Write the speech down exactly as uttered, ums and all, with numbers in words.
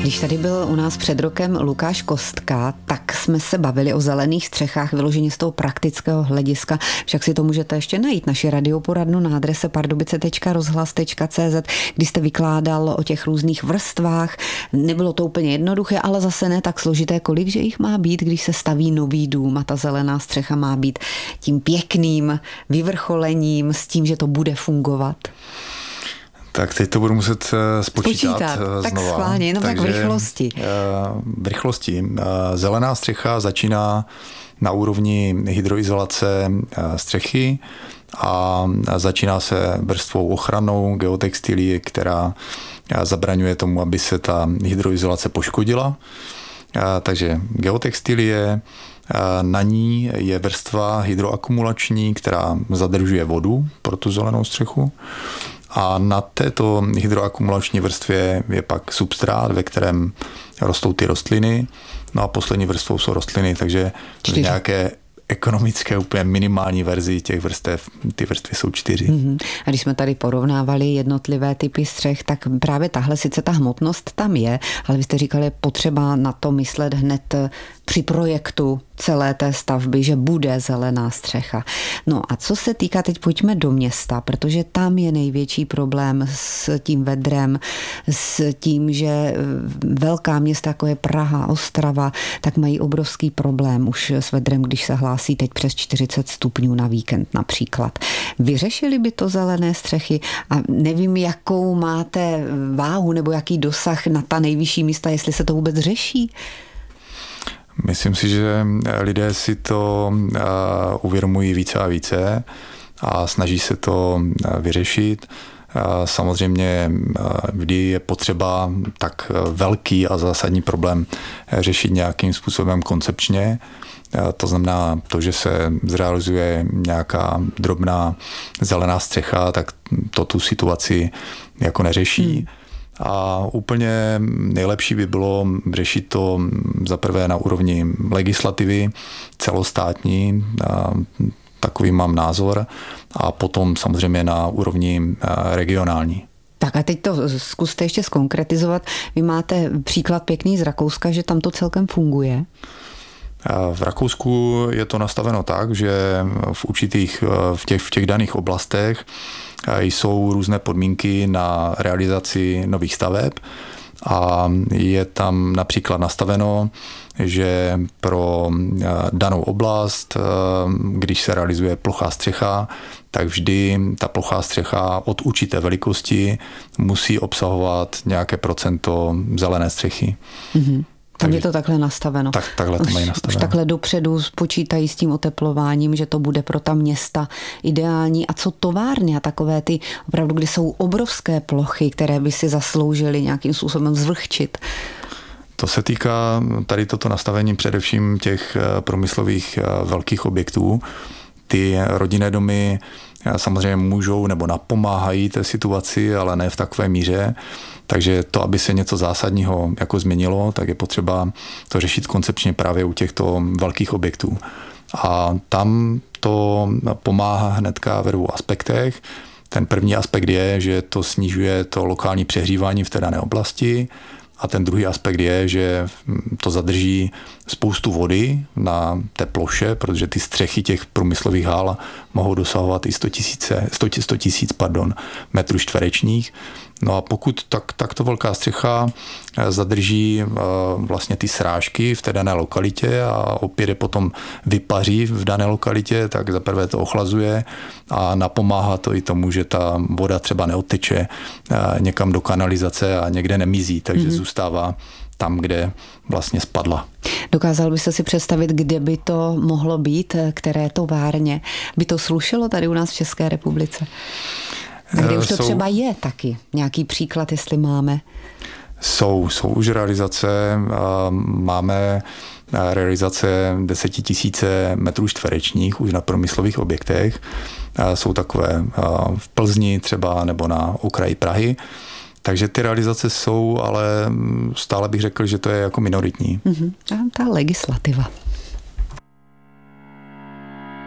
Když tady byl u nás před rokem Lukáš Kostka, tak jsme se bavili o zelených střechách vyloženě z toho praktického hlediska. Však si to můžete ještě najít, naši radioporadnu na adrese pardubice tečka rozhlas tečka cé zet, kdy jste vykládal o těch různých vrstvách. Nebylo to úplně jednoduché, ale zase ne tak složité, kolik že jich má být, když se staví nový dům a ta zelená střecha má být tím pěkným vyvrcholením s tím, že to bude fungovat. Tak teď to budu muset spočítat, spočítat. znova. Tak schválně, jenom tak v rychlosti. V rychlosti. Zelená střecha začíná na úrovni hydroizolace střechy a začíná se vrstvou ochranou geotextilie, která zabraňuje tomu, aby se ta hydroizolace poškodila. Takže geotextilie, na ní je vrstva hydroakumulační, která zadržuje vodu pro tu zelenou střechu. A na této hydroakumulační vrstvě je pak substrát, ve kterém rostou ty rostliny. No a poslední vrstvou jsou rostliny, takže v nějaké ekonomické úplně minimální verzi těch vrstev, ty vrstvy jsou čtyři. Mm-hmm. A když jsme tady porovnávali jednotlivé typy střech, tak právě tahle sice ta hmotnost tam je, ale vy jste říkali, je potřeba na to myslet hned při projektu celé té stavby, že bude zelená střecha. No a co se týká, teď pojďme do města, protože tam je největší problém s tím vedrem, s tím, že velká města, jako je Praha, Ostrava, tak mají obrovský problém už s vedrem, když se hlásí teď přes čtyřicet stupňů na víkend například. Vyřešili by to zelené střechy a nevím, jakou máte váhu nebo jaký dosah na ta nejvyšší místa, jestli se to vůbec řeší. Myslím si, že lidé si to uvědomují více a více a snaží se to vyřešit. Samozřejmě vždy je potřeba tak velký a zásadní problém řešit nějakým způsobem koncepčně. To znamená to, že se zrealizuje nějaká drobná zelená střecha, tak to tu situaci jako neřeší. Hmm. A úplně nejlepší by bylo řešit to zaprvé na úrovni legislativy celostátní, takový mám názor, a potom samozřejmě na úrovni regionální. Tak a teď to zkuste ještě zkonkretizovat. Vy máte příklad pěkný z Rakouska, že tam to celkem funguje. V Rakousku je to nastaveno tak, že v určitých, v těch, v těch daných oblastech jsou různé podmínky na realizaci nových staveb a je tam například nastaveno, že pro danou oblast, když se realizuje plochá střecha, tak vždy ta plochá střecha od určité velikosti musí obsahovat nějaké procento zelené střechy. Mm-hmm. Tam je to takhle nastaveno. Tak, takhle to mají nastaveno. Už takhle dopředu počítají s tím oteplováním, že to bude pro ta města ideální. A co továrny a takové ty opravdu, kde jsou obrovské plochy, které by si zasloužily nějakým způsobem zvlhčit? To se týká tady toto nastavení především těch průmyslových velkých objektů. Ty rodinné domy samozřejmě můžou nebo napomáhají té situaci, ale ne v takové míře. Takže to, aby se něco zásadního jako změnilo, tak je potřeba to řešit koncepčně právě u těchto velkých objektů. A tam to pomáhá hnedka ve dvou aspektech. Ten první aspekt je, že to snižuje to lokální přehřívání v té dané oblasti. A ten druhý aspekt je, že to zadrží spoustu vody na té ploše, protože ty střechy těch průmyslových hal mohou dosahovat i sto tisíc pardon, metrů čtverečních. No a pokud tak, takto velká střecha zadrží vlastně ty srážky v té dané lokalitě a opět je potom vypaří v dané lokalitě, tak zaprvé to ochlazuje a napomáhá to i tomu, že ta voda třeba neodteče někam do kanalizace a někde nemizí, takže mm-hmm. zůstává tam, kde vlastně spadla. Dokázal byste si představit, kde by to mohlo být, které továrně by to slušelo tady u nás v České republice? A kde už to jsou, třeba je taky? Nějaký příklad, jestli máme? Jsou, jsou už realizace. Máme realizace desetitisíce metrů čtverečních už na průmyslových objektech. Jsou takové v Plzni třeba nebo na okraji Prahy. Takže ty realizace jsou, ale stále bych řekl, že to je jako minoritní. Mm-hmm. A ta legislativa.